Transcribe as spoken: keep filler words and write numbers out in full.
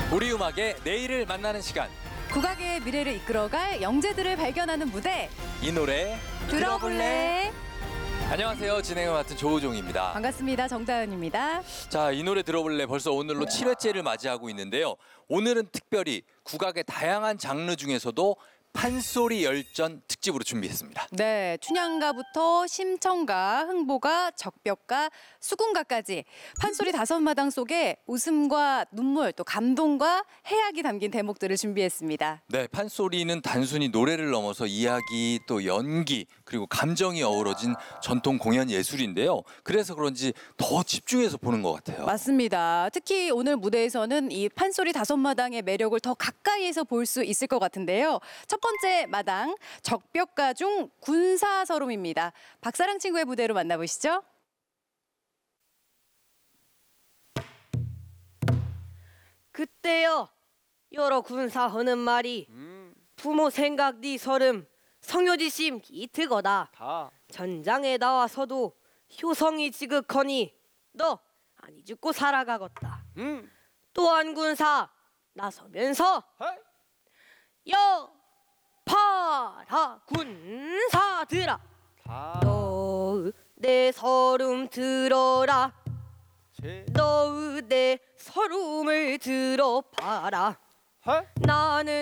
우리 음악의 내일을 만나는 시간. 국악의 미래를 이끌어갈 영재들을 발견하는 무대. 이 노래 들어볼래? 안녕하세요. 진행을 맡은 조우종입니다. 반갑습니다. 정다은입니다. 자, 이 노래 들어볼래 벌써 오늘로 칠 회째를 맞이하고 있는데요. 오늘은 특별히 국악의 다양한 장르 중에서도 판소리 열전 특집으로 준비했습니다. 네, 춘향가부터 심청가, 흥보가, 적벽가, 수군가까지 판소리 다섯 마당 속에 웃음과 눈물, 또 감동과 해악이 담긴 대목들을 준비했습니다. 네, 판소리는 단순히 노래를 넘어서 이야기, 또 연기, 그리고 감정이 어우러진 전통 공연 예술인데요. 그래서 그런지 더 집중해서 보는 것 같아요. 맞습니다. 특히 오늘 무대에서는 이 판소리 다섯 마당의 매력을 더 가까이에서 볼 수 있을 것 같은데요. 첫 번째 마당, 적벽가 중 군사서름입니다. 박사랑 친구의 무대로 만나보시죠. 그때여 여러 군사하는 말이 부모 생각 니 서름 성효지심 기트거다. 다. 전장에 나와서도 효성이 지극하니 너 아니 죽고 살아가겄다. 음. 또한 군사 나서면서 헤이. 여 파라 군사들아 다. 너의 내 서름 들어라. 제. 너의 내 서름을 들어봐라. 헤이. 나는